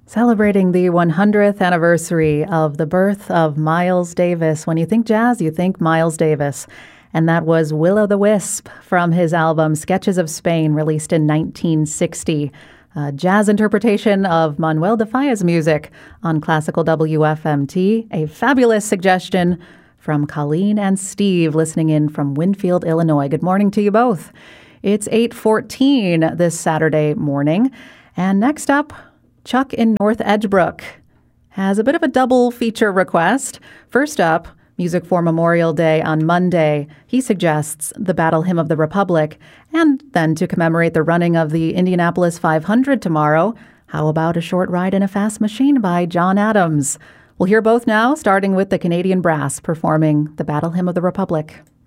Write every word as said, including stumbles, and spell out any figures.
Celebrating the one hundredth anniversary of the birth of Miles Davis. When you think jazz, you think Miles Davis. And that was Will-O-the-Wisp from his album Sketches of Spain, released in nineteen sixty. A jazz interpretation of Manuel de Falla's music on Classical W F M T. A fabulous suggestion from Colleen and Steve, listening in from Winfield, Illinois. Good morning to you both. It's eight fourteen this Saturday morning. And next up, Chuck in North Edgebrook has a bit of a double feature request. First up, music for Memorial Day on Monday. He suggests the Battle Hymn of the Republic. And then to commemorate the running of the Indianapolis five hundred tomorrow, how about A Short Ride in a Fast Machine by John Adams? We'll hear both now, starting with the Canadian Brass performing the Battle Hymn of the Republic.